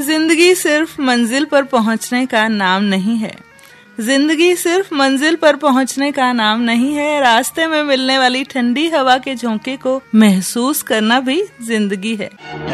जिंदगी सिर्फ मंजिल पर पहुंचने का नाम नहीं है। जिंदगी सिर्फ मंजिल पर पहुंचने का नाम नहीं है। रास्ते में मिलने वाली ठंडी हवा के झोंके को महसूस करना भी जिंदगी है।